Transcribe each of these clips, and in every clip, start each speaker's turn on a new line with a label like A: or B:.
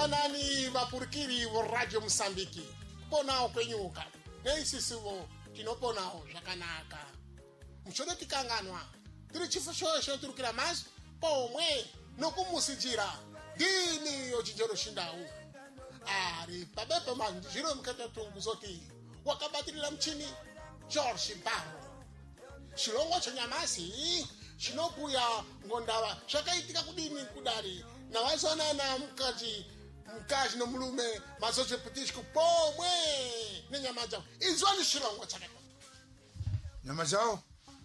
A: Vanani vapurikiri vo Radio Msambiki. Ponao kwenyuka. Neisisivo tinoponao zvakanaka. Mchode tikanganwa. Tiri chifo shosho turukira mas pomwe nokumusichira. Dini yochinjero shindau. Ari pabepo manjiro mkata tunguzoti. Wakabatirila mchini George Barro. Shilongo chanyamasi shinokuya ngondawa zvakaitika kudini kudari na wazona na mkazi no mulume mazoche petishku pomwe nenyama zao izwani shilongo chakata
B: nyama zao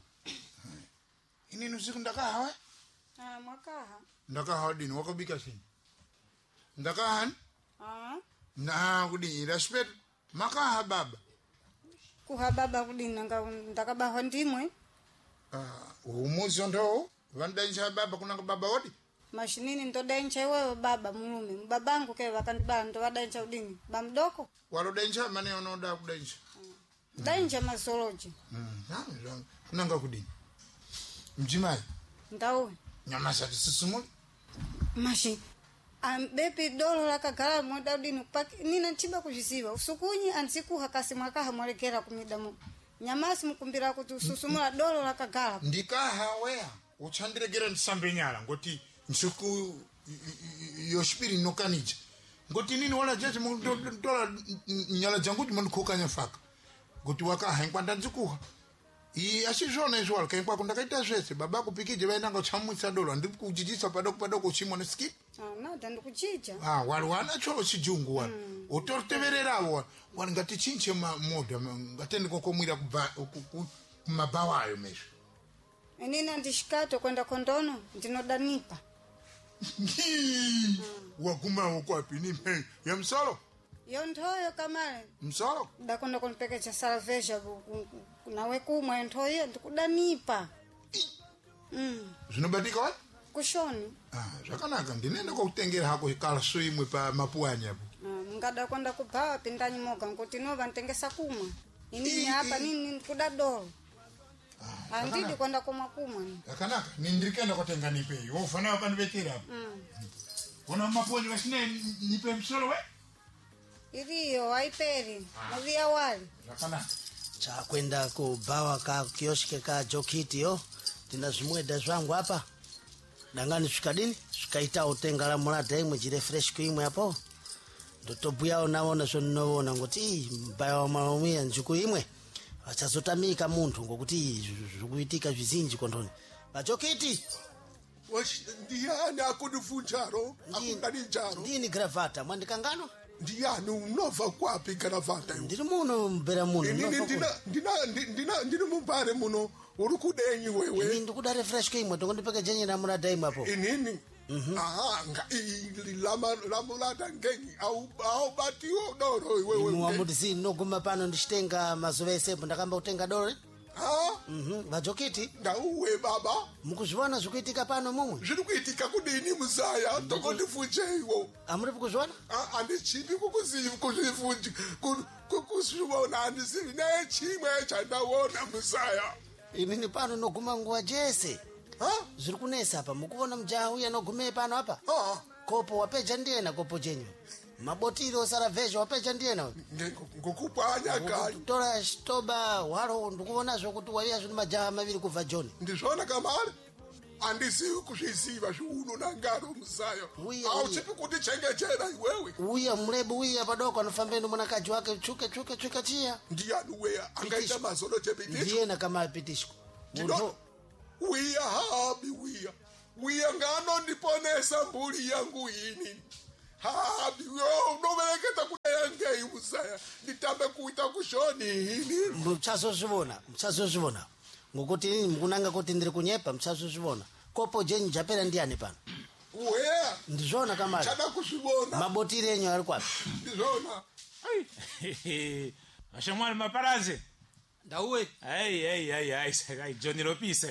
B: ini nusiku ndakaha
C: mwakaha
B: ndakaha dini wakabika sini ndakaha na kudini respect makaha baba
C: kuha baba kudini ndakabaho ndimwe
B: umuzi ndo vandaincha baba kuna baba wodi
C: mashinini ndo daincha wewe baba mulume babangu ke vakandiba ndo wadaincha udini bamdoko
B: walo daincha mane onoda kudaincha
C: daincha masoloji
B: kunanga kudini mjimai
C: ndawe
B: nyama zati sisumuli
C: mashi bepi dolo lakagala moda udini nina ntiba kujisiba usukunyi ansikuha kasi mwakaha mwalekera kumidamo nyamasi mkumbira kuti ususumula dolo lakagala
B: ndikaha wea uchandiregera ndisambe nyala ngoti nsuku yoshpiri nokanija ngoti nini wala jeje dola nyala jangu ndikukanya faka ngoti wakaha nkwanda nzikuha ashizvona izvo alikaikwa kundakaita zvese baba kupikije vaendanga uchamwisa dolo ndikujijisa padoko chimwa neski
C: nada ndikuchija
B: wali wana cholo chijungu wali utoritevererawo wali ngatichinche moda ngatende kokomwira kumabawa ayo mesho
C: nina ndishikato kwenda kondono ndinodanipa
B: wagumawo kwapi ni ya msolo
C: yontoyo kamale
B: msolo
C: dakonda kunpekecha salvesha nawe kumwe ntoyo ndikudanipa
B: zvinobadika wati
C: kushoni
B: zvakanaka ndinenda kokutengera hako kalaso imwe pa mapuanya apo
C: ngada kwenda kubhawa pindanyi moga ngoti nova ntengesa kumwa inini hapa nini kuda dolo andidi kwenda kumwa
B: zvakanaka nindirikenda kotenga nipeyi wofana wakandibekera apo ona mapuanya vasine nipe msolo we
C: iriyo haiperi novia wali
B: zvakanaka
D: chakwenda kubhawa ka kioske ka jokiti yo tina zvimweda zvangu apa dangani svikadini svikaita utenga la mulata imwe jire fresh kuimwe apo ndotobhuyawo naona zvoninoona ngoti mbaya wa malomia njuku imwe achazotamika muntu ngokuti zvikuitika zvizinji kondoni bajokiti
A: ndiyani akundivunjaro akunganijaro
D: ndini gravata mwandikangano
A: ndiyani unova kwapi gravata
D: ndiri muno mbera muno
A: ndina mumbare muno uri kudenyi wewe
D: ini ndikudare fresh kuimwe tongondipeka jenye na mulata imwe apo
A: inini lamulata ngenyi au batiwo doro wewe
D: muamuti si noguma pano ndichitenga mazuva esepo ndakamba kutenga doro vajokiti
A: ndauwe baba
D: mukuzviona zvikuitika pano mumwe
A: zviri kuitika kudini musaya tokondivunjeiwo
D: amuripi kuzviona
A: handichipi kuzviona handisivi nechimwe chandaona musaya
D: inini pano noguma nguva jese zviri kunesa apa mukuona mujaha uya nogume pano apa kopo wapeja ndiyena kopo chenyu mabotiro saravhezha wapeja ndiyena
A: ngokupanya kai
D: tora shtoba waro ndikuonazvo kuti waiya zvino majaha maviri kubva John
A: ndizvona kamari handisivi kuzviziva zviuno nangaro musayo auchipi kuti chengechera iwewe
D: uya murebu uya padoko anofamba nomunakadzi wake chuke chiya
A: ndiyani weya angaita mazono chepitishwa
D: ndiyena kamapitishwa
A: wiya habi wiya nganondiponesa mburi yangu ini habi unovereketa kudayangei musaya nditambe kuita kushoni ini
D: mchazozvivona ngokuti ini mukunanga kuti ndiri kunyepa mchazozvivona kopo jenyu japera ndiyani pano
A: weya
D: ndizvona kamari
A: chada kuzvivona
D: mabotiro enyu ari kwapi
A: ndizvona
E: ashamwari maparaze
F: ndauwe
E: ai John Lopisa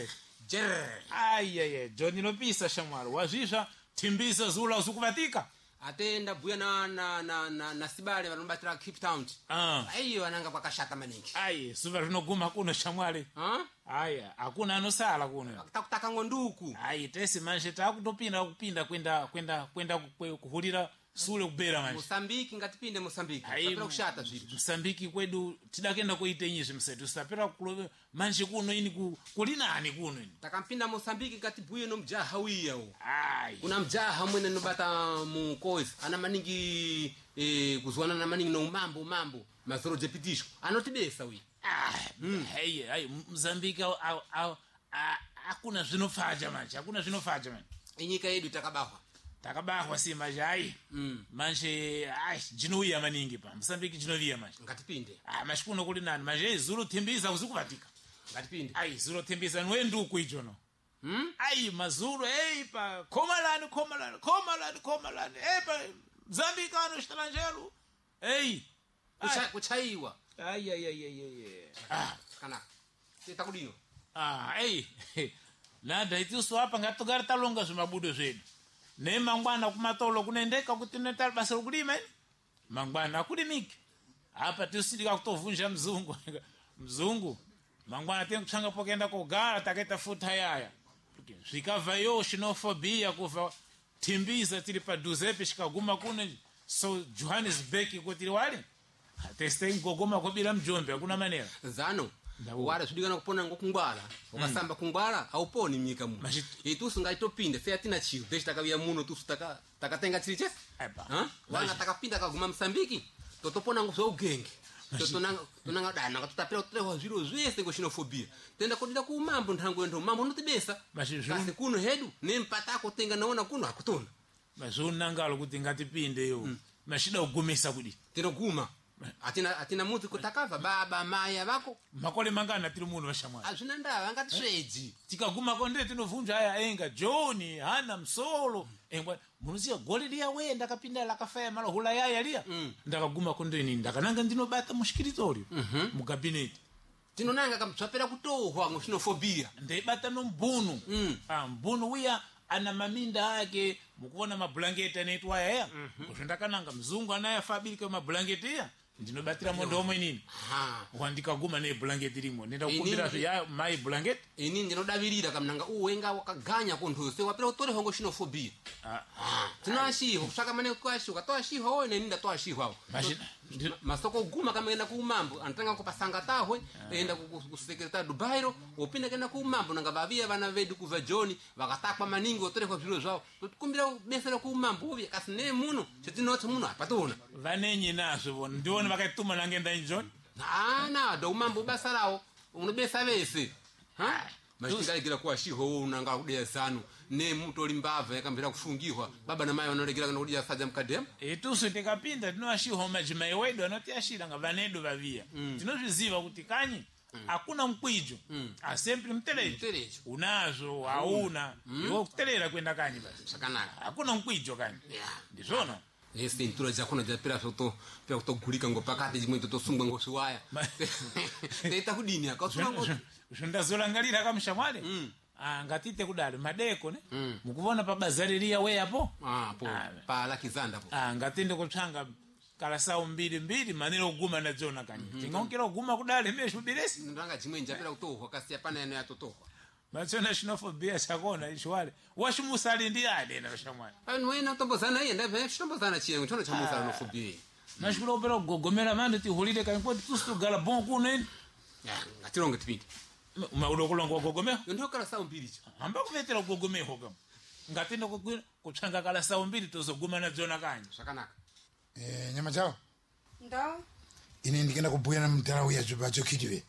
E: John Lopisa shamwari wazvizva timbisa zula zukuvatika
F: atenda buya na sibale vanobatira Cape Town aiyo ananga kwakashata maningi
E: suva rinoguma kuno shamwari hakuna anosala kuno
F: takutaka ngonduku
E: tesi manje takutopinda kwenda kuhulira sule kubera manje
F: Mosambiki ngatipinde Mosambiki
E: Ai,
F: tapera kushata zviri
E: Msambiki kwedu tidakenda kuite nyizvi msetu sapera kulobe manje kuno ini kulinani kuno ini
F: takampinda Mosambiki ngatibhuye nomujaha wiya uwo
E: ai
F: kuna mjaha mwene nobata mukozi ana maningi kuzwana na maningi no mambo mazoro jepitisho anotibesa uyi
E: hey Mzambiki hakuna zvinofaja manje
F: inyika yedu
E: takabahwa si manje ai manje jinouya maningi pa Mzambiki jinovia manje
F: ngatipinde
E: mashikuno kuli nani manje zulu timbiza kuzikuvatika
F: ngatipinde
E: ai zulu timbiza nwendu kuijono ai mazuru pa komalani pa Mzambiki ano estrangeiro
F: kuchaiwa
E: ai
F: kana titakudino
E: nada itiso apa ngatogara talonga zvimabudo zvedu ne mangwana kumatolo kunendeka kuti neta basa rokulima mangwana akulimiki apa tisidika kutovunja mzungu mangwana tenkutsanga pokenda kogara takaita futa yaya zvikava yo xenofobia kuva timbiza tiri paduzepe xikaguma kuno so Johannesburg kuti wali teste ngogoma kobira mjombe hakuna manera
F: zano wara zvidikana kupona ngokungwala ukasamba kungwala auponi mnyika muno itusu ngaitopinde se atina chiu desha takavia muno tusu takatenga chiri chese wanga takapinda kaguma Msambiki totopona ngozogenge tonanga dana katutapira kutrewa zviro zvese ngoxenofobia tenda kodira kuumambo nthango endo mambo notibesa kasi kuno hedu nempatako tenga naona kuno akutona
E: mazunangalo kuti ngatipinde yo mashida ugumisa kudi
F: tinoguma atina muti kutakava baba maya vako
E: makole mangana tiri muno vashamwa
F: azvina ndava ngatisvedzi
E: tikaguma konde tinovunja aya enga John hana msolo engwa munoziya goli liya we ndakapinda lakafaya mala hula yaya liya ndakaguma konde ni ndakananga ndinobata mushikiritori mu cabinet
F: tinonanga kamtswapera kutohwa ngoxenofobia
E: ndeibata nombunu mbunu wiya ana maminda ake mukuona mablanketi anetu aya kuzvendakananga mzungu anaya fabirika mablanketi ya ndinobatira mondo omwe nini wandikaguma ne blanketi limo nenda kukumbira ya my blanket
F: ini ndinodavirira kamnanga uwenga wakaganya kontose wapera utore hongo xenofobia tinashiho kusaka mane kwashuka toashiho one ninda toashiho masoko guma kamenda kuumambo antanga kupasanga tahwe enda kusekretari Dubairo opinda kenda kuumambo nanga vavia vana vedu kuva John vakatakwa maningi otore kwa zviro zvao tokumbira besera kuumambo uvi kasine muno chetinotsa muno apatona
E: vanenyi nazvo ndione vakatuma nangenda John
F: do umambo basarawo unobesa vese mashingaigira kuwa shiho unanga kudeya zanu ne muto limbava yakambira kufungihwa baba na mai vanolegera kana kudia sadza mkadem
E: tuso tikapinda tinoshiho majimai wedu anoti ashira nga vanedu vavia tinozviziva kuti kanyi hakuna mkwijo asempli mtelejo unazo hauna iwo kutelera kwenda kanyi basi
F: sakanaka
E: hakuna mkwijo kanyi ndizvona
F: ese intura jakona japira soto pya kutogulika ngopakati jimwe totosungwa ngoshiwaya teta kudini akasunga ngo
E: zvindazolangalira kamushamwale ngatite kudali madeko ne mukuvona pa bazariria we apo
F: pa lakizanda po
E: ngatinde kutsanga kala sao mbili manero kuguma na John kanyi tingaonkera kuguma kudali meshu biresi
F: ndanga jimwe njapira kutohwa kasi yapana eno yatotohwa
E: machona xenofobia sakona ishwale washimusali ndi ade na shamwale
F: wena tombozana yenda ve tombozana chiyengo chono chamusala nofobia
E: mashikulo opera gogomera mande ti holide kan ko tusugala bon kuno
F: ngatironge tipindi
E: maulokulongo gogomera
F: ndo kala sao mbili cha
E: amba kuvetera gogomeho kam ngatinde kutsanga kala sao mbili tozoguma na John kanyi
F: sakanaka
B: nyama chao
C: ndao
B: ine ndikenda kubhuya na mtarawu ya chubacho kitiwe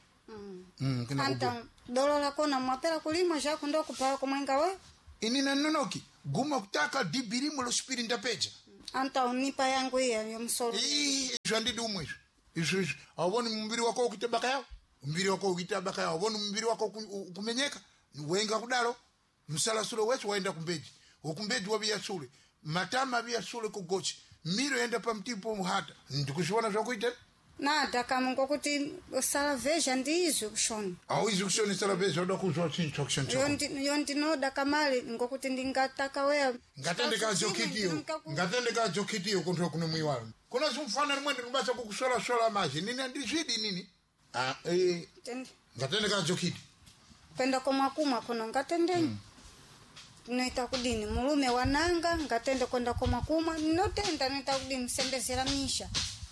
C: anta dolola kona mwapera kulima zako ndo kupala kumwenga we
B: ini nanonoki guma kutaka dibiri mulo spiri ndapeja
C: anta unipa yangu ya msolo
B: zvandidi umwe izvo awoni mumbiri wako ukitebaka yao mumbiri wako ukitebaka yao awoni mumbiri wako kumenyeka wenga kudaro msalasuro wetu waenda kumbeji ukumbeji wabia sule matama bia sule kugochi miro enda pa mtipo muhata ndikushona zvakuita
C: nada kama ngokuti salaveja ndizo kushona
B: izo kushona salaveja oda kuzwa chincho kushona
C: yondi noda kamali ngokuti ndingataka wewe
B: ngatende ka jokitiyo kontro kuno mwiwalo kuna sumfana rimwende rubasa kukushola maji nini ndizvidi nini ngatende ka jokiti
C: penda komwa kuma kuno ngatende noita kudini mulume wananga ngatende kwenda koma kumwa notenda noita kudini sembezera misha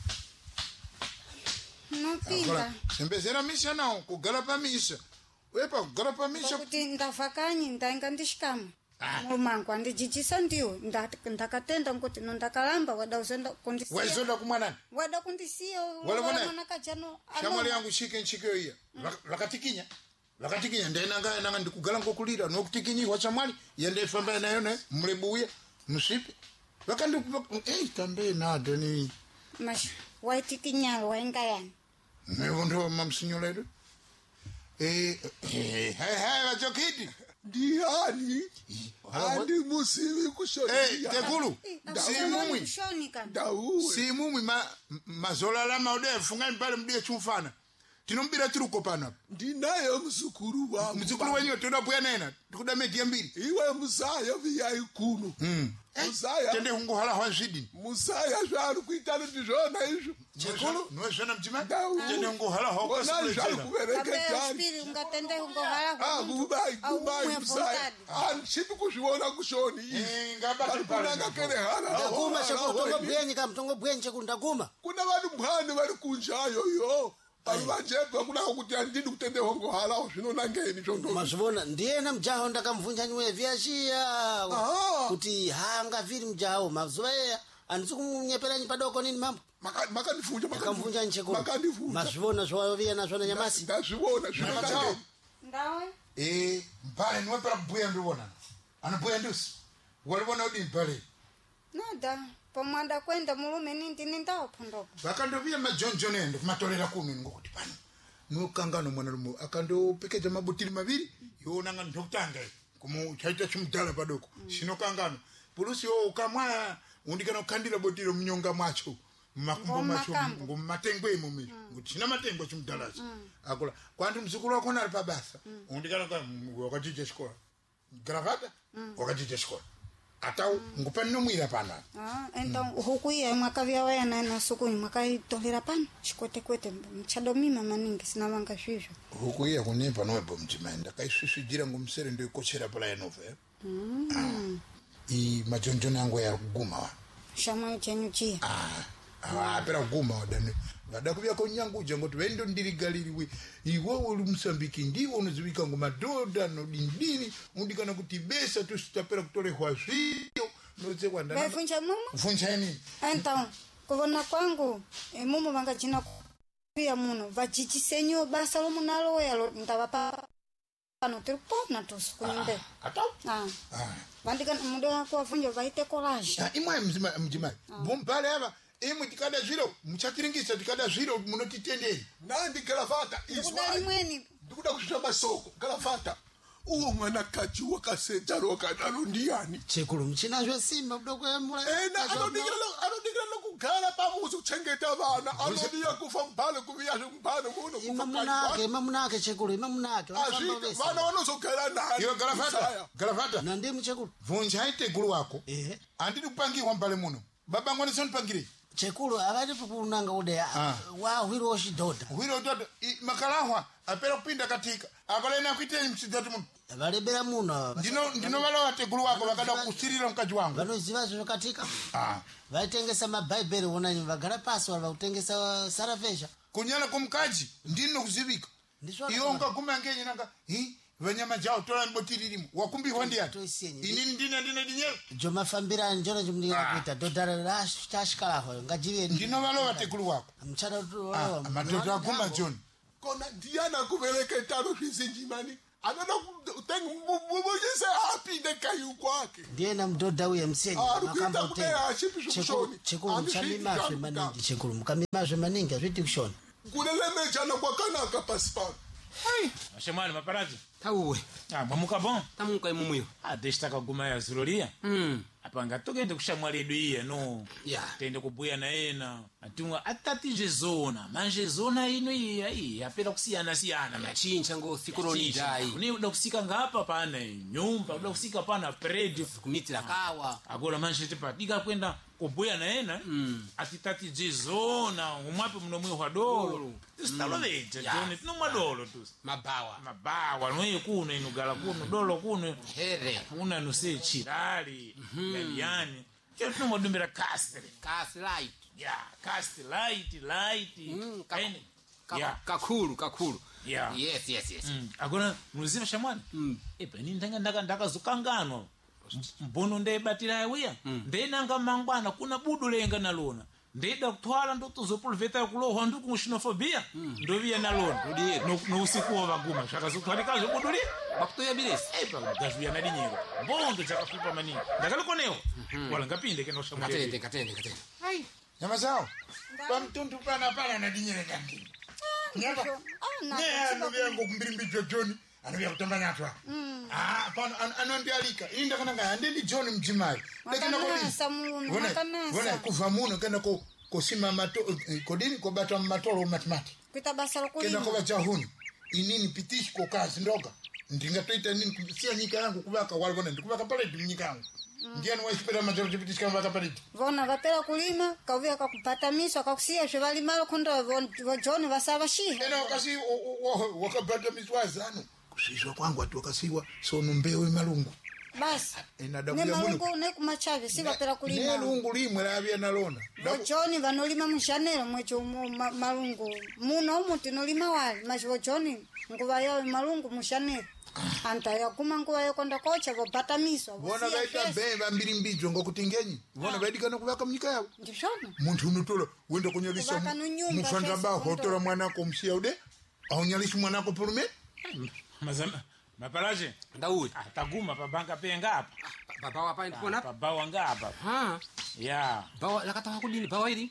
C: nopinda
B: sembezera misha nao kugala pa misha wepa kugala pa misha
C: kuti ndavakanyi ndainga ndishikama mulumangu andijijisa ndiwo ndakatenda nkuti nondakalamba wada uzenda kundisiya
B: waizonda kumwanani
C: wada kundisiya
B: wala
C: kajano
B: shamwali yangu nchike iya lakatikinya nanga ndikugala ngokulira nokutikinyiwa shamwali yende famba nayo ne mlebuya musipe wakandi tambe nado ni
C: mas waitikinyalo waingayani
B: ndo mamsinyoledo wachokiti
A: ndiani andi musiwi kushonia
B: tekulu simumwi mazolala maude fungani pale mdie chumfana tinombira tiruko pana
A: ndinaye mzukuru
B: wenyewe todabuya nena tikudameki mbiri
A: iwe musaya viyai kuno musaya
B: tende hungohala hwanzidi
A: musaya zvaari kuitana ndizvona izvo
B: chekulu nwezvana mtima tende hungohala
A: zvaari kuvereketani kubai musaya handichipi kuzviona kushoni iziakunanga kere
D: ndaguma chekulu tongobwenyi chekulu ndaguma
A: kuna vanhu mphani vari kunjayoyo vanhu vajepa kunaka kuti handidi kutende hongohala zvinonangeni zvondo
D: mazvibona ndiyena mujaho ndakamubvunja nyuwe vyashiya kuti hangavhiri mujaho mazuva eya handisi kumunyeperanyi padoko nini mambo makamubvunja nchekulu mazvibona zvawaviya nazvona nyamasi
A: ndazvibona zvinonangeni
C: ndawe
B: mpale niwepera kubhuya ndiwona anobhuya ndusi walibona udi mpale
C: nada pomwanda kwenda mulume nindini ndawophondopo
B: vakandoviya majonjoni ende kumatolera kumi ngokuti pano nokangano mwana lumo akandopekedza mabutiri maviri yonanga ndokutanga chaita chimudhala padoko sinokangano pulusi ukamwa undikana kukhandira botiro munyonga mwacho mumakumbo mwacho ngomumatengo emomiri kuti china matengo chimudhalacho akula kwanti mzukulu wako nari pabasa undikana wakachija chikora gravata wakachija chikora atau ngupanomwira pano
C: então hukuiya mwakavya wayana na sukuni mwakaitolera pano chikwetekwete mchadomima maningi sina vanga zvizvo
B: hukuiya kunepa nowepo mchimenda kaisvisvijira ngomsere ndoikochera pala yanova i majonjoni yangu yakuguma wa
C: shamwayo chenyu chiya
B: apera kuguma wadani vada kuvya konyanguja ngoti vendo ndirigaliriwe iwewe uri musambiki ndiwe unoziwika ngomadhodha nodindini undikana kuti besa tusitapera kutorehwa zviyo notsekwa
C: vaivunja mumu
B: vunjani
C: então kuvona kwangu mumu vangajina kuya muno vajijisenyo basa lomunaloya ndava pano tiri kupona tusukunyimbe vandikana mudo wako wavunja vaite kolaji
B: imwe mjimai bompale ava imwe tikada zviro muchatiringisa tikada zviro munotitendei
A: nandi galavata
C: izwalimweni
A: ndikuda kusvita masoko galavata uwo mwanakachi wakasedzaro kadaro ndiani
D: chekulu muchinazvo simba mudoko
A: anodikira lokugara pamuzi kuchengeta vana anodiya kufa mbhale kuviyazve mbhale muno
D: imamunake chekulu imamunake
A: vana vanozogara nayo
B: galavata
D: nandimu chekulu
B: vunja aitegulu wako handidi kupangirwa mbhale muno baba ngwanisonipangirei
D: chekulu avati pukunanga ude wahwiro oshidhodha
B: hwiro dhodha makalahwa apera kupinda katika akalena kuiteni mchidzati muno
D: valebera muno
B: ndinovalowa tegulu wako vakada kusirira mukadzi wangu
D: vanoziva zvino katika vaitengesa mabhaibheri vonani vagara pasi vari vakutengesa saravhesha
B: kunyana kwomukadzi ndino kuzivika iwo ungaguma ngenyenanga vanyama jao tola mbotiririmo wakumbihwa ndiani inini ndine dinyero
D: jomafambira njona chimudikana kuita dhodhara rashikalaho ngajive
B: ndinovalova tegulu wako
D: mchada
B: madhodha aguma joni
A: kona ndiyana kuvereketano zvizinjimani anoda kutenga mubuyise apinde kayu kwake
D: ndiyena mudhodha uye msenyi chekulu muchamimazve maningi chekulu mukamimazve maningi hazviti kushona
A: kulelemejana kwakanaka pasi pano
E: Shemwali maparazi.
F: Tauwe.
E: Mwamuka bon.
F: Tamuka imumuyo.
E: Deshita kaguma ya zuloria. Apa ngatogende kushamwali edu iye no. Tende kubuya na ena. Atunga atatije zona. Manje zona ino iyi apera kusiyana
F: machincha ngo sikuroni dai.
E: Uni udakusika ngapa pana nyumba udakusika pana predio
F: kumitira kawa.
E: Agora manje tipa diga kwenda kubuya na ena atitati jizona umwapi mnomwe wa dolo tisitaloveja joni tinomwa dolo tu mabawa noye kuno inugala kuno dolo kuno
F: here
E: una nuse chirali yani yo tinomwa dumbira cast
F: light
E: cast light kaini
F: kakulu yes
E: agora muziva shamwani epa ni ndaka zokangano mbono ndebatira yawiya ndenanga mangwana kuna budu lenga nalona ndeda kutwala ndotozopulveta kuloha ndu kuxinofobia ndoviya nalona no usiku wavaguma zvakazotwarikazo buduli
F: bakutoya bilesi
E: epa gazuya nadinyero mbondo chakafupa maningi ndakalikonewo wala ngapinde kenoshamwali
F: katende
B: nyama zao pamtundu pana nadinyere kandini nyama anoviyango kumbirimbidzo John anoviya kutamba nyatwa pano anondialika ini ndakananga handindi John mdzimai vona kuva muno kenda kosima kodini kobata matolo matimati
C: kuita basa lokulima
B: kenda kova jahuni inini pitishi kokazi ndoga ndingatoita nini kusiya nyika yangu kuvaka walivona ndikuvaka paleti mnyika yangu ndiani waisipeta matolo tipitishi kama vaka paleti
C: vona vapela kulima kauvia kakupatamiswa kakusiya zvevalimalo kondo John vasava shiha
B: ena wakasi wakapatamiswa zano kusizwa kwangu ati wakasiwa sono mbewe malungu
C: basi ne malungu ne kumachave si vapela kulima
B: ne lungu limwe lavya nalona
C: John vanolima mushanelo mwecho malungu muno umuti nolima wali macho John nguva yawe malungu mushanelo anta yakuma nguva yokonda kocha vapatamiswa
B: vona vaita beva mbirimbidzo ngokuti ngenyi vona vaidikana kuvaka mnyika yavo
C: ndishona
B: muntu unotola wenda kunyalisa mufanda ba hotora mwanako msiya ude aunyalisi mwanako pulume
E: mazama mapalaje
F: ndauye
E: ataguma pabanga penga hapa
F: babawa hapa ndipona
E: babawa ngapa ya
F: bawa lakatawa kudini bawa ili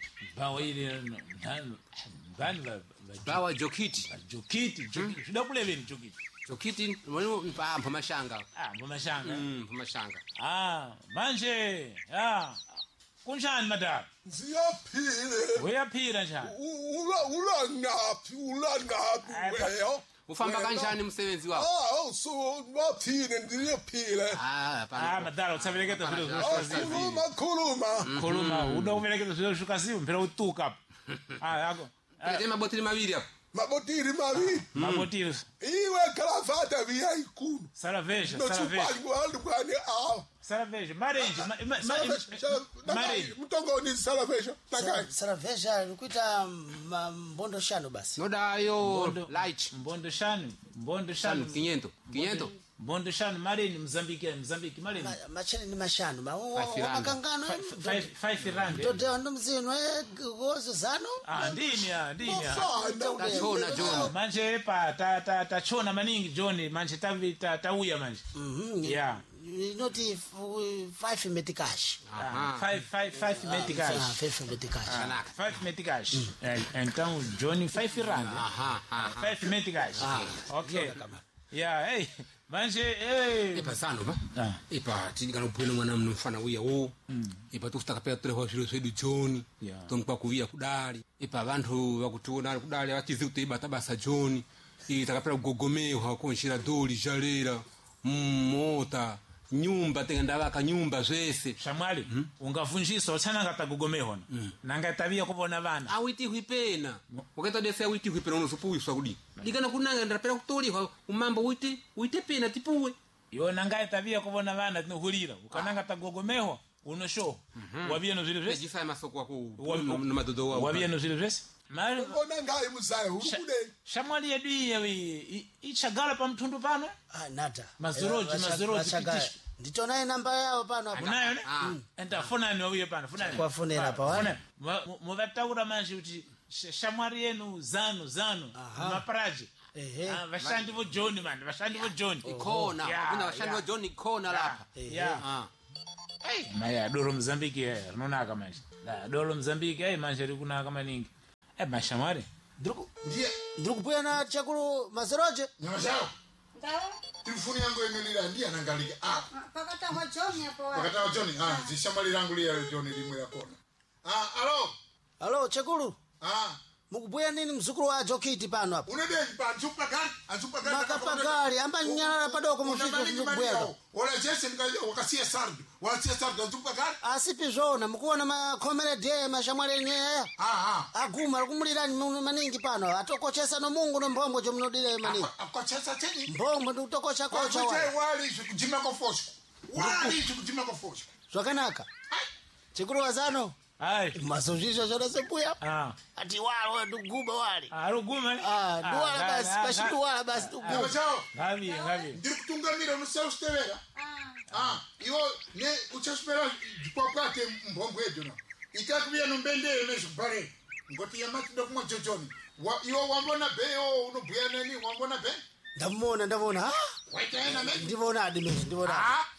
E: ngani
F: bawa jokiti
E: zvidakuleveni
F: jokiti mwalimu mpamashanga mpamashanga
E: manje kunjani madara
A: ziyaphile
E: uyaphila njani
A: ulangaphi weyo
F: ufamba kanjani msebenzi wako
A: so waphile ndiyaphile
E: madara utsaveleketa zviro
A: khuluma
E: uda kuveleketa zviro zvishukaziwa mphela utuka ako
F: ete mabotiri maviri hapo
E: mabotiri
A: iwe kalavata viya ikulu
E: salaveja marenji
A: mutongoni
D: salaveja likuita mbondo shano basi
F: nodayo light
E: mbondo shano
F: 500
E: mbondo shano mareni Mozambique mareni
D: macheni ni mashano makangano
E: 5 rand
D: toto ndo mzino gozo zano
E: ndini
F: tachona John
E: manje pa tachona maningi John manje tauya manje yeah
D: not 5 metikash
E: 5 metikash então John 5 rand 5 metikash okay yeah hey manje
F: epasano ba tidikana kupwena mwana mfana uya tukutaka pera tuleho zviro zvedu John tomkwa kuviya kudali vantu vakutiona kudali vachizi kuti basa John takapera kugogomewa konshira doli jalera mota nyumba tengandavaka nyumba zvese
E: shamwali ungavunjisa uchananga tagogomehona nanga tavia kuvona vana
F: awiti hwipena wakaita dese awiti hwipena unozopuwiswa kudi dikana kunanga ndapera kutoliwa umambo uite pena tipuwe
E: yo nanga tavia kuvona vana tinohulira ukananga tagogomeho unosho wavia no zvile zvese
F: jisa masoko wako no madodo wao
E: wavia no zvile zvese
A: mari ona ngai muzayo urukude
E: shamwali yedu yewe ichagala pa mtundu pano
D: nata
E: mazuroji pitisho
D: nditonaye namba yao pano hapo
E: unayo ne enda fona ni wawiye pano fona
D: kwa fonera pa wana
E: muvataura manje kuti shamwari yenu zano mapraje vashandi vo John
F: ikona kuna vashandi vo John ikona lapa
E: maya doro Mozambique rinonaka manje doro Mozambique manje rikunaka maningi mashamwari
D: ndikubuya na chakulu mazeroje
B: nyamashao telefoni yangu yenelira ndiye anangalika
C: pakatawa John
B: zishamali langu liya John limwe yakona alo
D: chakulu mukubwera nini mzukulu wa Jokiti pano apa
A: Unadeni pa ansupa
D: makapagari amba nyala padoko mufika kubwera
A: wala jese wakasia sardu ansupa gani
D: asipi zona mukuona makomere de mashamwale nyeya aguma kumulirani maningi pano atokochesa no Mungu no mbombo jo mnodile maningi
A: akochesa teni
D: mbombo ndikutokocha kocha
A: wali kujima kofosho
D: zvakanaka chikuru wazano
E: ai
D: mazozvisho zvinosepuya ati walo nduguma wali
E: aruguma
D: nduwala basi pashinduwala basi nduguma
E: ngavi
A: ndiri kutungamira unosaustevera iwo ne uchasipera kwakwate mbombo yedu no ikakuya nombendere nezvibhare ngoti yamatido kumwe jojoni iwo wambona beyo unobhuya nani wambona be
D: ndamona
A: waitaena me
D: ndivona adimezi ndivona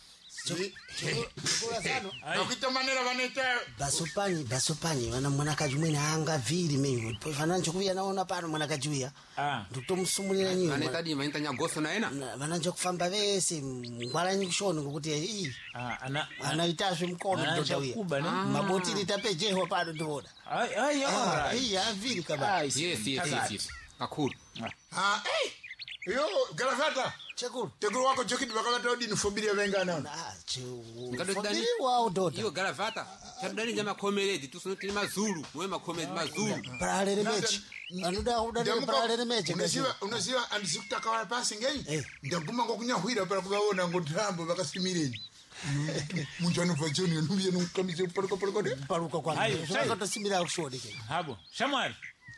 A: akuita manera vanoita
D: basupanyi vana mwanakaji mwene angavhiri menyu vana nchokuya naona pano mwanakaji uya ndikutomusumulira nyinyi
F: vanaita dima intanya goso naena
D: vana njokufamba vese ngwalanyi kushoni ngokuti anaitazve mukono mtoto uya mabotiri tapejeho pano ndivona avhiri kaba
F: yes akuru
A: yo Garavata
D: chekuru
A: teguru wako Jokiti vakavata udini fobiria venga naona
D: fobiri wao dota
F: iyo Garavata chadani nyama komeredi tusunotini mazulu mwe makomedi mazulu
D: paralele mechi anoda paralele mechi
A: unaziva andizikutaka wala pasi ngenyi ndaguma ngokunyahwira para kuvaona ngotambo vakasimireni muntu anobva joni nuye nukamise
D: paruka kwangu zvakatosimira kushode ke
E: habo shamwari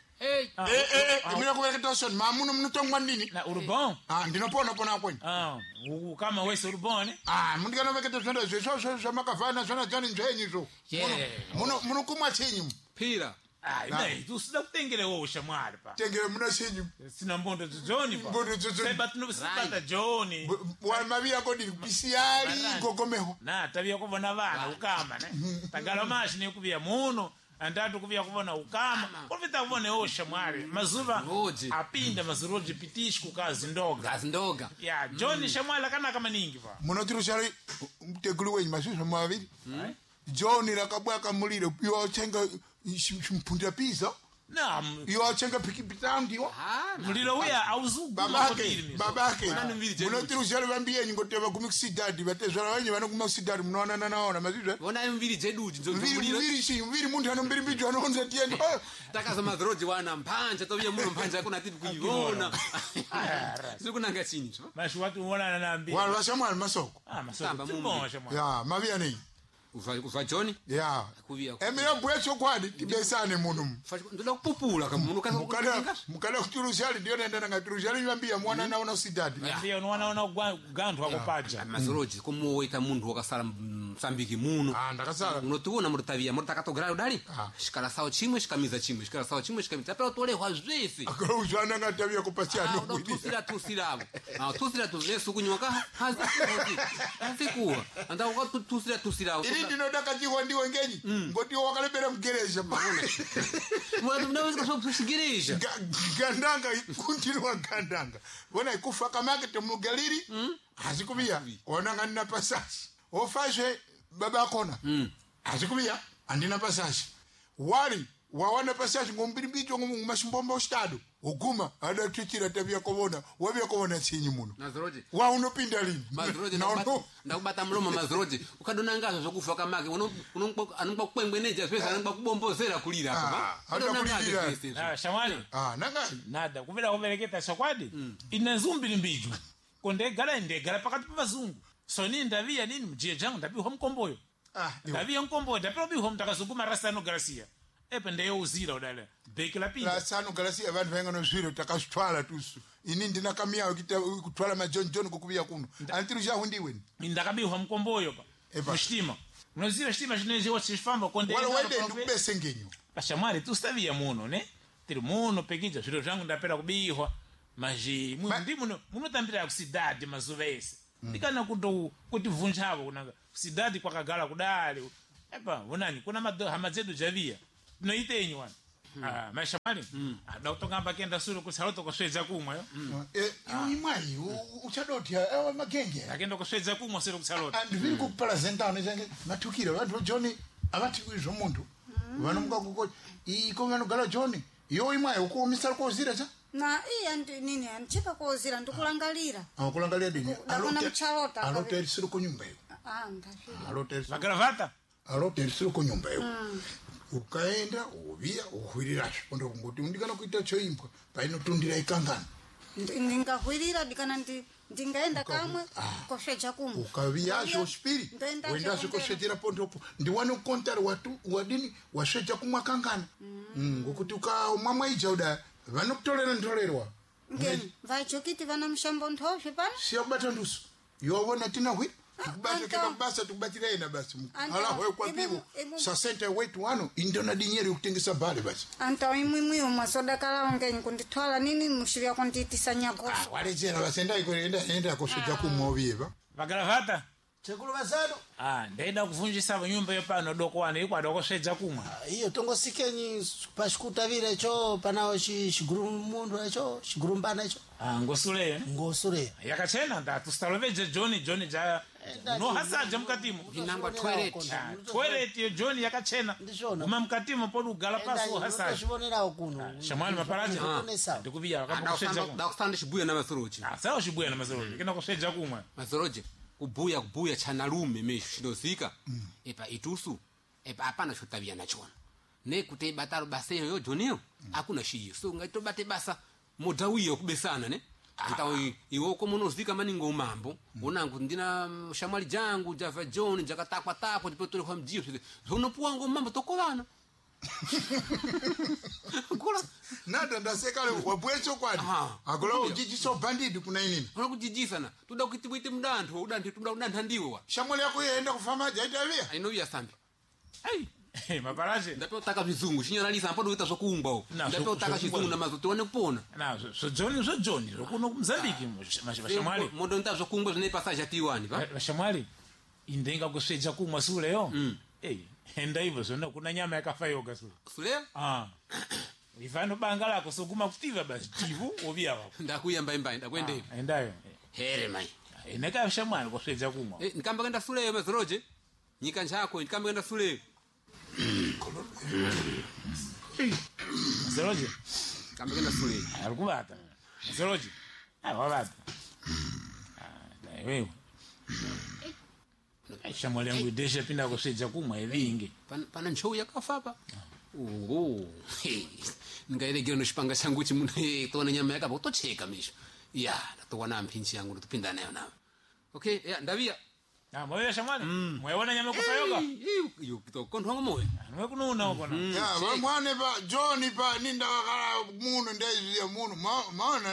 A: mira kuvereketa shoni mamuno munotongwa ndini
E: na urubon
A: ndinopona pona kwenye
E: kama wese urubon
A: mundikanaveketa zvona zvesvosvo zvamakavhana zvona dzani nzvenyizvo muno kumwa chinyi
F: pira
E: usida kutengere wowo shamwari pa
A: tengere muna chinyi
E: sina mbondo dzoni pa
A: mbondo dzoni
E: seba tunosipata joni
A: mavia kodiri pisiari gogomeho
E: na tavia kuvona vana ukama ne tagala mashi nekuvia muno andatu kuvia kuvona ukama ulivita kuvona osha mwari mazuva apinda mazuroji pitishi kukazi ndoga ya John shamwala kana kama ningi pa
A: munotiru shari mtegulu wenyi masuza mwaviri John rakabwaka muliro yo chenga shimpunda pizza yo chenga pikipita ndiwo
E: muliro uya auzugu
A: babake munotiru shari vambiye ngoteva kumisidadi vatezvara wenyi vanokumisidadi munoona naona mazizwe
F: vona mviri jeduji
A: mviri muntu anombiri mbijo anoonza tiendo
F: takaza mazroji wana mpanja toviye muno mpanja kuna tipi kuivona sikunanga chini
E: mashi watu uona na mbi
A: wala shamwali masoko
E: masoko
A: ya mavia nei
F: uva John
A: ya emira bwecho kwadi tibesane muno
F: ndola kupupula kama muno kaza
A: mukala kuturushali ndio nenda ngaturushali nyambia mwana naona sidadi
E: ndio unaona gandu wako paja
F: mazroji kumuoita mundu wakasala Msambiki muno
A: ndakasala
F: unotuona murtavia murtakatogara udali shikala sawo chimwe shikamiza chimwe shikala sawo chimwe shikamiza pero tole hwa zvese
A: akauzana ngatavia kupasiano
F: tusirabo tusira tunesu kunyoka hazikuwa anda tusira
A: ili ndinodaka jiwa ndiwe ngenyi ngoti wakalebera mgereja maona
F: mwana mnaweza kushigereja
A: gandanga kuntirwa gandanga bona ikufa kamake temugaliri hazikubia onanga nina pasasi ofashe baba kona hazikubia andina pasasi wali wawana pasasi ngombiri mbicho ngomashimbombо ostado uguma adatuchira tabia kobona wabia kobona chinyi muno
F: mazroje
A: wa unopinda lini
F: mazroje ndakubata mlomo mazroje ukadona ngazo zokufa kamake anongba kwengweneja pesa anongba kubombozera kulira
A: hapa
E: shamwali
A: nanga
E: nada kuvela kuvereketa shakwadi inazumbiri mbiju ndegala pakati pavazungu so nini ndavia nini mjie jangu ndabiho mkomboyo ndavia mkomboyo ndabiho mtakazunguma rasano garasia epe ndeyo uzira udale beki la pinda
A: rasano garasia vanhu venga no zviro takasitwala tusu ini ndina kamia kutwala ma John kukubia kuno antiru ja hundiwe
E: ndakabiho mkomboyo pa mshtima unozira shtima chineze wasifamba konde
A: wala wende ndubese ngenyo
E: pashamwali tustavia muno ne tiri muno pekija zviro zvangu ndapera kubihwa maji mundi muno tambira kusidadi mazuvese ndikana kuti vunjavo kunanga kusidadi kwakagala kudale epa unani kuna hamazedu javia noitenyi wana mashamali ndakutongamba kenda suru kusaloto kuswedza kumwe
A: imwai uchadoti awa magenge
E: akenda kuswedza kumwe suru kusaloto
A: andiviri kupresenta nezange matukira vantu John avati kwizvo muntu vanomuka kuko iko vanogala John
B: iyo imwe ukuumisala kozira cha
C: na iya nini anchipa kozira ndikulangalira
B: akulangalia dini
C: ndakona mchalota
B: alotel siri ku nyumba iyo
C: ndafika
B: alotel
E: Vagravata?
B: alotel siri ku nyumba iyo ukaenda uvia uhwiriracho pondo ngoti undikana kuita choimbwa painotundira ikangana
C: ndingahwirira dikana ndingaenda kamwe kosveja kumwe
B: ukaviyazvo spiri wendazvo kosvetera pondopo ndiwane ukontari wadini wasveja kumwe akangana ngokuti ukamwa ija uda vanokutolera ntorerwa
C: ngeni vajokiti vana mushambo ndozve pana
B: siya kubata nduso yovona tina hwi tikubatike pabasa tikubatira ena basi alaho kwapivo sasente wetu wano indona dinyeri kutengesa bale basi
C: anta imwimwiwo mwasodakala ngenyi kunditwala nini mushivya kundiitisa nyagoso
B: walejera basi enda kosveja kumwe ovieva
E: Vagravata?
D: chekulu vasano
E: Ndaida kuvunjisa nyumba yo pano doko wane iko adokosvedza kumwa.
D: iyo tongosikenyi pachikutavira icho panawo chigurumundu icho chigurumbana icho
E: Ngosule.
D: ngosuleya
E: Yakachena ndatusaloveje John ja no hasaje mukatimo.
F: Vinangwa toilet.
E: Toilet yo John yakachena.
D: Ndishona.
E: Uma mukatimo podu gala paso hasaje.
D: chivonerawo kuno
E: Shamwali maparaje.
D: kunesawo
E: Ndikuvia akakosvedza kumwa.
F: Ndakusanda chibuya na masoroji.
E: Sawa chibuya na mazoro. Kina kosvedza kumwa.
F: Masoroji kubuya chanalume mesho chinozika epa itusu epa apana chotavia nachona nekuti batalo basa yo Johniyo akuna shiyo so ngaitobate basa modawiyo kubesana ne antawo iwo komunozika maningo umambo unangu ndina shamwali jangu java John jakatakwa tapo tipotole kwa mjiyo zonopuwa ngo mambo tokolana
B: kula nada ndasekale wabwecho kwadi akola ujijiso bandidi kuna inini
F: ona kujijisana tuda kutibwite mdantho udanthe tuda udantha ndiwe
B: shamwali yako yenda kufama jaitavia
F: ainoya sambi
E: Maparaje.
F: ndape utaka vizungu chinyaralisa apo uita zokuumba ndape utaka chizungu na mazo tuone kupona
E: So John kuno Mozambique mashamwali.
F: mondo nta zokuumba zine passage atiwani va
E: Mashamwali indenga kusvedza kumwa suleyo. Enda hivyo sona kuna nyama yakafa yoga sule.
F: sule
E: Ivano banga lako soguma kutiva basi tivu ovia wako.
F: ndakuyamba imba ndakwendele
E: Endayo.
F: here mai
E: Eneka shamwali kusvedza kumwa.
F: nikamba kenda sule mazoroje nyika njako nikamba kenda sule
E: Zeroje.
F: kamba kenda sule
E: Alkubata. Zeroje. Wabata. Wewe. Shamwali yangu desha pinda kusvedza kumwa evingi.
F: pana nchou yakafapa ngairegera nochipanga changu chimuna tona nyama yakapa utocheka misho ya ndatowana mpinchi yangu ndotopinda nayo nawe okay ya ndavia
E: Moyo shamwali. Mweona nyama kufa yoga.
F: iyo kitokonthwa moyo
E: Mwe kununa uko na.
B: ya vamwane pa John pa ninda wakala muno ndaiziya muno maona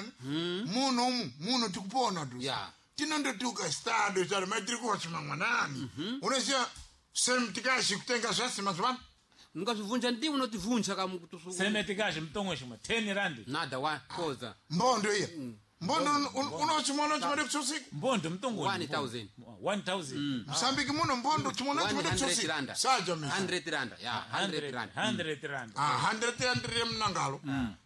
B: muno tikupona tu
F: ya
B: tinondotuka stado chale matiri kuwachima mwanani unaziya semtikashi kutenga zvasi mazvano
F: ngazvivunja ndiwe unotivunja kamukutusu
E: Semetikaje mtongo shimwe 10 rand.
F: nada wa koza
B: mbondo iya mbondo unochimona chimade kuchosiku
E: Mbondo mtongo
F: 1000
E: 1000.
B: msambiki muno mbondo chimona chimade
F: 100
B: kuchosiku
F: randa
B: saja misa
F: 100 randa ya 100 randa
E: 100 rand.
B: 100 mnangalo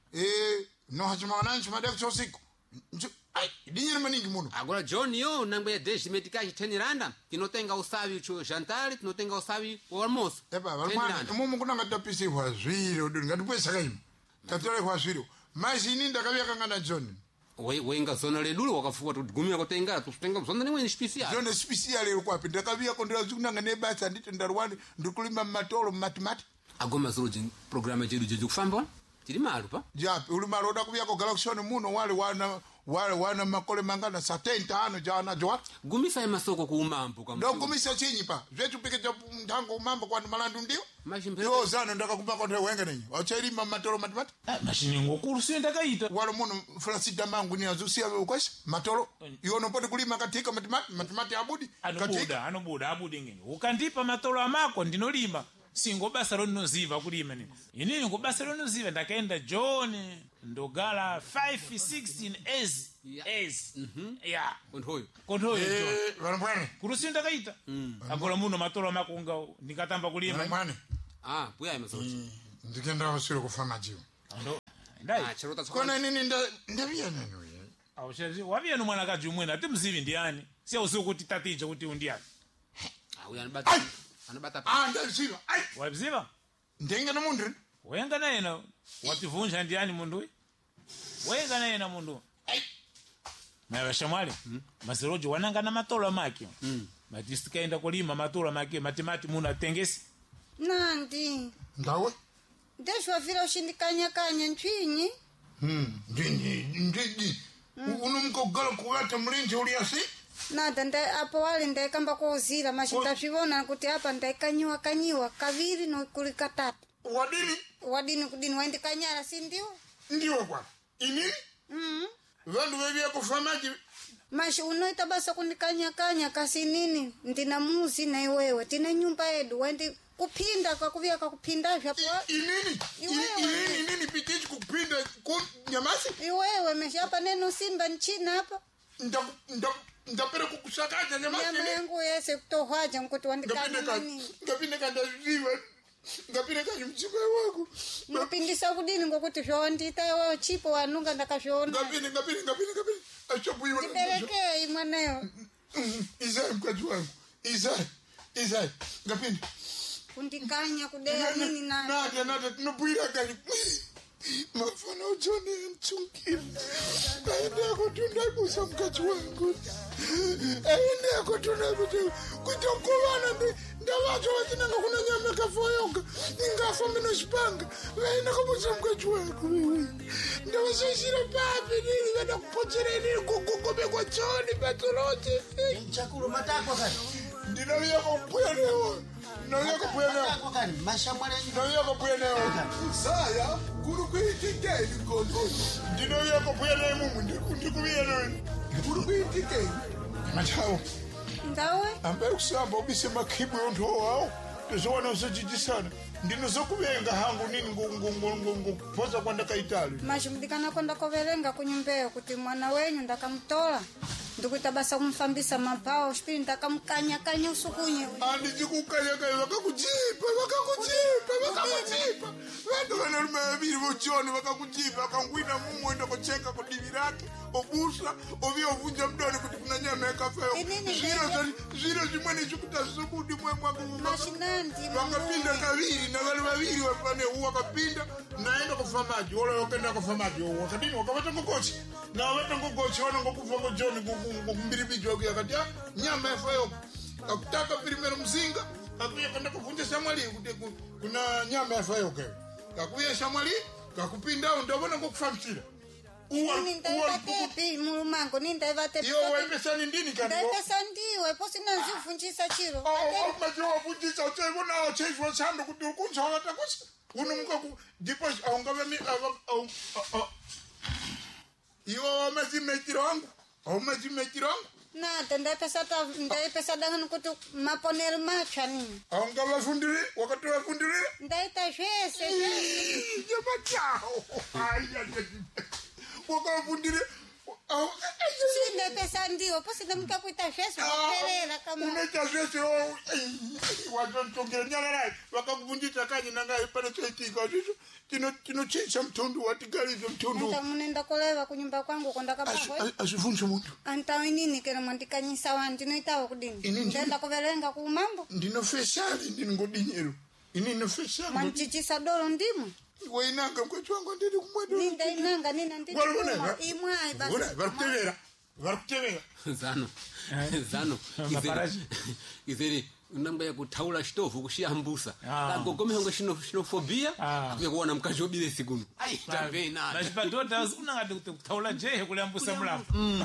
B: no hachimana chimade kuchosiku ai dinyere maningi muno
F: agora John yo nangwe deshi metikashi 10 randa tinotenga usavi cho jantari tinotenga usavi wa almost
B: eba valmwana mumu kunanga tapisirwa zviro ngatipwesa kaima tatore kwa zviro mazini ndakavya kangana John
F: wenga zona ledulo wakafuwa tudigumira kutenga tutenga zona nimwe special
B: John special iri kwapi ndakavya kondera zikunanga nebasa ndite ndarwani ndikulima matolo matimati
F: agoma zuruji programa jedu jeju kufamba tiri malu pa
B: japi uli maroda kuvya ko galaxy muno wana makole mangana 75 jana jwa
F: gumisa masoko kuumambo kwa
B: ndo gumisa chinyi pa zvechupike cha ndango umambo kwa malandu ndio
F: mashimbere
B: yo zana ndakakupa konde wenga nenyi wachairima matolo matimati
E: Mashini ngokuru sienda kaita.
B: walo muno Francida mangu ni azusia ukwesha matolo yono poti kulima katika matimati abudi
E: Anobuda abudi ngene. Ukandipa matolo amako ndinolima. Singo basa ronoziva kulima nini. Inini ngo basa ronoziva ndakaenda John ndogala 516 as. Ya. Konthoyo John.
B: vanambwane
E: Kurusinda kaita. Akola muno matolo amako nga ndikatamba kulima.
B: vanambwane
F: buya masoji
B: ndikenda wasiro kufama jiwo
E: Ndo. Ndai.
F: chirota
B: kona nini ndavia neno ye
E: Awushazi wavia no mwana kaji umwena ati mzivi ndiani. Sia usiku kuti tatija kuti undiani.
F: uya anabata
B: ndalisiva ai
E: Wabziva?
B: ndenga na mundu
E: wenga naena wativunja ndiani mundu wenga naena mundu na washamwali masiroji wananga na matola maki matistikaenda kulima matola maki matimati muna tengesi
C: nandi
B: ndawe
C: ndeshwa vile ushindikanya kanya ntwinyi
B: ndiji unomukogala kulata mlinzi uliasi
C: nada apo wali ndaikamba kuuzira mashindafivona kuti apa ndaikanyiwa kaviri nokuli katatu wadini kudini waindikanyara si ndiwo
B: kwa ini vandu vevyakufamaji
C: mashi unoita basa kundikanyakanya kasi nini ndina muzi na iwewe tina nyumba yedu waindi kupinda kakuvia kakupindavya po
B: inini pitichi kupinda nyamasi
C: iwewe meshapa neno simba nchina hapa
B: ndapere kukusakaja nyamasi
C: nyama yangu yese kutohwaja mkuti wandikanya nini
B: ngapindeka ndaziva ngapindeka mchiko wako
C: ngapindisa kudini ngokuti vyondita wewe chipo wanunga ndakavyoona
B: ngapindeka achobuiwa
C: nipelekee imwaneo
B: izai mkaji wangu izai ngapindi
C: kundikanya kudea nini
B: nada tinobuira kali mafana ujone mchungile aendeko tundaikusa mkaji wangu aendeko tundaikusa kutokulana ndavacho vatinanga kuna nyama kafoyoka ingafa mino xipanga vaenda kamusa mkaji wangu ndavasashira papi nini vada kupochereni kugugome kwa choni patolote
D: chakulu matako kani
B: ndinaviya kubuya newo saya kuri kuitikeni kondo ndinoya kubuya nemumu ndikubuya nani kuri kuitikeni machawo
C: ndawe
B: ambaye kusamba ubise makhibu yonto wawo tozona usajijisana ndinozokuvenga hangu nini nguphoza kwandakaitali
C: mashimudikana kwenda koverenga kunyumbeyo kuti mwana wenyu ndakamtola ndikuita basa kumfambisa mapao shpili ndakamkanya usukunye
B: andizikukanyakanya vakakujipa vantu vanarume vaviri vochoni vakakujipa vakangwina mumwe enda kucheka kudivi rake obusa oviya ovunja mdoni kuti kuna nyama yakafayo zviro zvimweni zvikuti hazvisokudi vakapinda kaviri navanhu vaviri vane wakapinda naenda kufamaji wakaenda kufamaji wakadini wakavatangokotsi navatangogochi vanangokufa ngojoni ngokumbiribiji waku yakati nyama yafayo akutaka pirimero mzinga kakuya kanda kuvunja shamwali kuti kuna nyama yafayo kayo kakuya shamwali kakupindawo ndavona ngokufamsira
C: nini ndaivatepi mulumango nini ndaivatepi
B: iyo waipesani ndini kani
C: ndaipesa ndiwe posi nanzivunjisa chiro
B: macho wavunjisa uchaivona chaizwa chando kuti ukunza wakatakusa unomukaku ndipo aungavami iwo wamazimekiro wangu
C: nada ndaipesa dangani kuti maponero matsva nini
B: aungavafundire wakati wafundire
C: ndaita zvese
B: nyamatawo wakavafundire
C: sindepesa ndiwo posina mukakuita zvese waperera
B: unoita zvese watotongera nyararai vakakuvundisa kanyi nangai pane choitika zvizo tinochinja mutundu watigarize mutundu
C: munenda koleva kunyumba kwangu kondakapahwe
B: azvivunzi muntu
C: antainini kena mwandikanyisa wani ndinoitawo kudini ndaenda kuverenga kumambo
B: ndinofesali ndiningodinyero ini nofesali
C: mwandichichisa dolo ndimo
B: wainanga mkwati wangu ndiri kumwado
C: nindainanga nina ndikuma imwai basi
B: varikutevera
F: zano izeri unambaya kutaula shitovu kushiyambusa kagogomehonga shinofobia akuya kuona mkazi obile sikuno
E: nachipadota unangati kuti kutaula jehe kuliambusa mulamu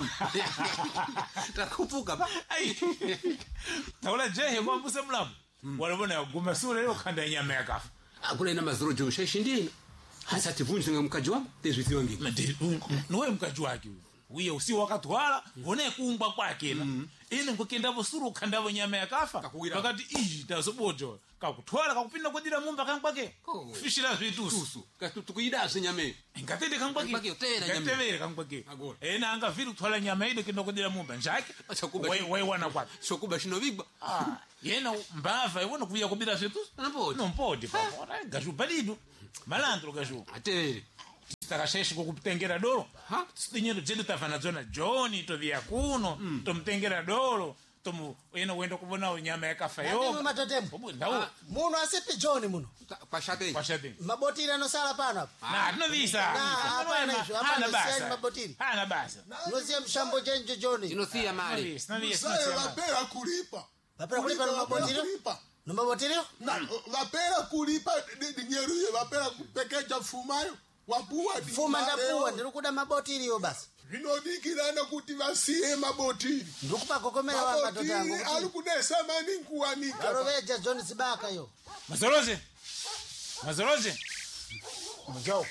F: takupuka pa
E: taula jehe kuambusa mulamu walibona yaguma sura leo kanda nyama yakafa
F: akuna mazuro josheshi ndina hasati vunji nga mkaji wangu tezviziwa ngi
E: nowe mkaji wake uye usi wakatwala ngone kuungwa kwake na ine ngokendavo suru kandavo nyama yakafa pakati iji tazobojo kakutwala kakupinda kodira mumba kangwake fishira zvitusu
F: tukuida nyame
E: ngatende kangwake ngatevere kangwake ena anga viri kutwala nyama ide kenda kodira mumba njake wai wana kwake
F: shokuba shinovigwa
E: yena mbava iwona kuya kubira zvitusu nompodi papa gashu balido malandro gashu
F: atevere
E: takasheshi kukutengera doro sidinyero jedu tafana zona John tovia kuno tomtengera doro tomu ena wenda kubonawo nyama yakafa
D: Ndimo
E: yoga
D: matotemo.
E: ndawo
D: Muno asipi John muno.
F: Pashate.
E: kwashate
D: Mabotili anosala pano apa.
E: na tunovisa
D: hapana hizo, hapana, siani mabotili.
E: hana basa
D: Nozie mshambo jenjo John.
F: Tinosia mali.
B: Musaye vapera kulipa.
D: Vapera kulipa no mabotili?
B: Kulipa.
D: No mabotili?
B: Vapera kulipa dinyeruye vapera kupekeja fumayo. Wapuwa di.
D: Fuma ndapuwa ndirukuda mabotili yo basi.
B: Vinodikirana kuti vasiye mabotili.
D: Ndikupa kokomera wa
B: Mabotili
D: matotango.
B: alikudesa mani nkuwanika.
D: Aroveja John Sibaka yo.
E: mazoroze
A: Mjao.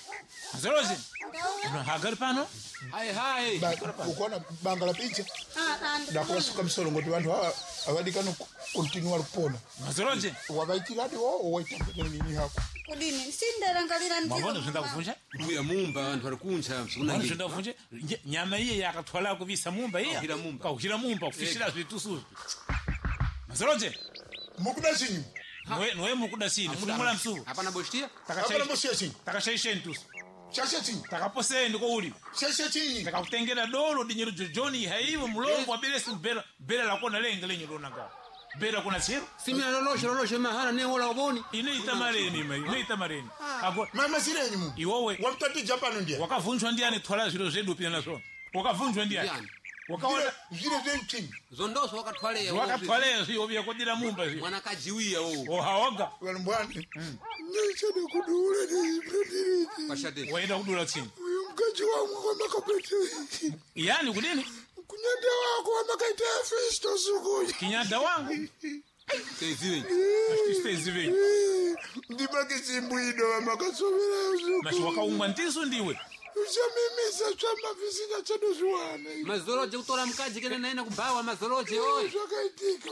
E: hagari pano
F: Hai.
A: Ukona banga la picha. Ndakusuka msolo ngoti vantu avadikano continue kupona.
E: mazoroze
A: Wavaitiradi waita nini hako.
C: kudini sindarangalira
E: mabona zvinda kuvunja
F: Kuya mumba vantu vari kuncha
E: mabona
F: msikunangi.
E: zvinda kuvunja nyama iye yakatwala kuvisa mumba iya
F: Kauhira mumba.
E: kufishira zvitusu mazoroze
A: Mukuda chinyi.
E: nowe mukuda sini funimula msuku
F: Hapana boshtia?
A: Hapana moshe chinyi.
E: takashaisheni tusu
A: Shashe chinyi.
E: takaposeni ko uli
A: Shashe chinyi.
E: takakutengera dolo dinyeru jojoni haivo mulongo wabelesi bela lakona lenge lenye lonaga bela kuna chiro
F: Simina loloshe mahana ne wola oboni.
E: inoita mareni ako
A: Mama sirenyi mu.
E: iwowe
A: Wamtati Japan ndia.
E: wakavunjwa ndiani twala zviro zvedu pia nazo wakavunjwa ndiani
F: Ndiani?
E: wakaona
A: Vile zenchini.
F: Zondoso wakatwaleya.
E: wakatwaleya zviyo vyakodira mumba zviyo
F: Mwana kajiwia o.
E: ohawaga
A: Walmbwani. Nishade kudule ni bradiri.
F: Pashate.
E: waenda kudula chini
A: Uyu mkaji wangu kwa makapete.
E: yani kudini
A: Kunyada wako wa makaita fisto suku.
E: kinyada wangu
F: Teziwe.
E: ashtistezivenyi
A: Ndibaki simbuido wa makasovera usuku.
E: mashi wakaumwa ndisu ndiwe
A: Ushamimisa chama visina chado zwane.
F: Mazoroje kutora mkaji kene naenda kubawa mazoroje oi.
A: Zvakaitika.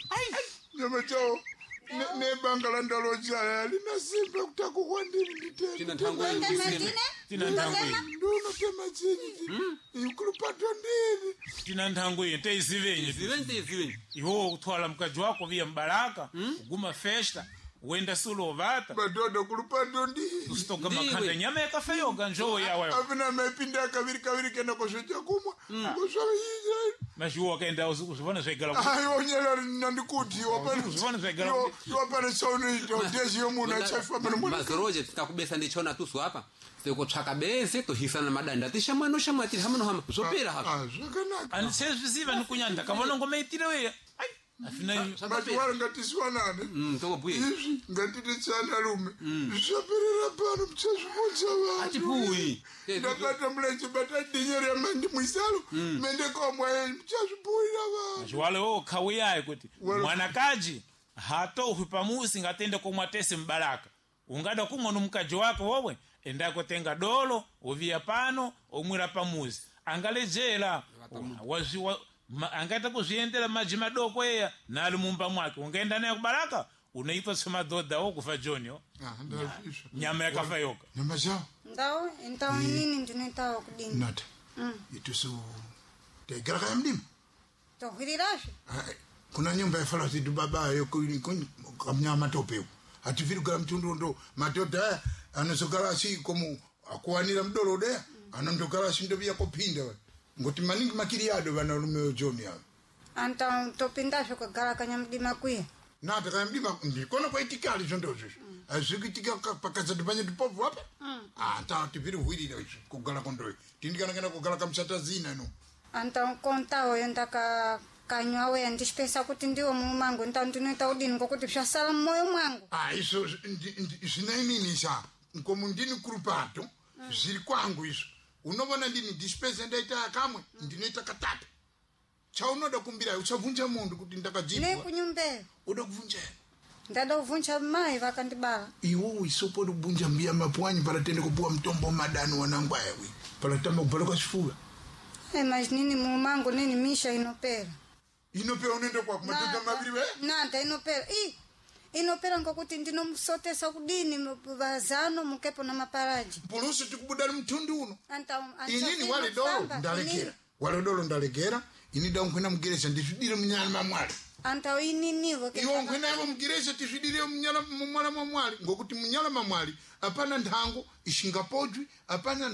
A: Nyama chao. Ne bangala ndaloja lina simba kutaka kwandiri nditenda.
F: Tina ntangwe ndiseme.
E: tina ntangwe
A: Ndono tema chinyi. Ikulupato ndini.
E: tina ntangwe teizivenyi
F: Teziwe.
E: iwo kutwala mkaji wako via mbaraka kuguma festa wenda sulovata
A: Madodo kulupato ndini.
E: usitoga
F: Ndiwe.
E: makhanda nyama yakafa yoga njowo yawe
A: Avina maipinda kaviri kena kushoja kumwa. Kushoja.
E: mashiwo wakaenda uzivona zvaigala
A: Ayo nyela nandikuti
E: Uzivona zvaigara
A: wapane sauni dezi yomuna chafa pana mwana.
F: Mazoroje titakubesa ndichona tusu hapa. Sekutsvaka bese tohisana madanda tishamwano shamwatiri hamano hama zopera hapa.
A: Zvakanaka.
E: anisezvisiva nikunyanda kavona ngomaitire weya afina
A: Mati wari ngatiswanane.
F: Togobuye.
A: Izvi ngatidetsana rume. Zvaperera pano muchazvibudza vanhu.
F: Atipuyi.
A: Ndakata mulenje bata dinyere yamandi mwisalo. Mende komwe muchazvibudza vanhu.
E: zviwale wo khauyayi kuti mwanakaji hatohwi pamusi ngatende komwatese mbaraka ungada kumwa nomukaji wako wowe enda kotenga dolo uviya pano omwira pamuzi angalejera angata kuzviendera maji madoko eya nali mumba mwake ungaenda naye kubaraka unaitwa semadhodha wo kufa jonio
A: Ndazvisva.
E: nyama yakafa yoga
A: Nyama chao.
C: ndawo intawo inini ndinoitawo kudini
A: Nata. Itusu. Tegera kaya mdimu.
C: tohwirirasvo
A: Kuna nyumba yafala zidu baba yokuni kamnya matope. Ativiri kala mtundu matota anosokala asi komu akuanira mdoro de anondokala sindo bya kopinda. Ngoti maningi makiriado bana rume John ya.
C: antawo topindasvo kagala kanyamdima kwiya
A: Nata kaya mdima ndikono kwa itikali zondo zvo. Azikitika pakaza dipanya dipovu hapa. Ta tiviri huirira kugala kondoe. Tindikana kana kugala kamsata zina no.
C: antawo kontawo yo ndaka kanywa weya ndichipensa kuti ndiwo mumangu ntawo ndinoita kudini ngokuti zvasala mumwoyo mwangu
A: Iso zvinaininisa nkomu ndini kurupato zviri kwangu izvo unovona ndini dispensa ndaita kamwe ndinoita katatu chaunoda kumbira uchavunja mundu kuti
C: ne
A: ndakajipwa
C: kunyumbeyo
A: uda kuvunja
C: ndada kuvunja mai vakandibala
A: iwo isopo kubunja mbia mapwanyi palatende kupuwa mtombo madani wanangwaya wi palatama kubhala kwa chifuva
C: mas nini mumangu nini misha inopera
A: inopera unoenda kwa kumatota maviri we
C: nanta inopera inopera ngokuti ndinomusotesa kudini vazano mukepo na maparaji
A: pulusi tikubudani mtundu uno
C: antawo
A: inini wale dolo ndalegera wale dolo ndalegera ini da nkwena mugeresa ndizvidire munyana mamwali
C: antawo ininivo
A: iwo nkwena ivo mugeresa tizvidire munyala mamwali ngokuti munyala mamwali apana nthango ishingapodwi apana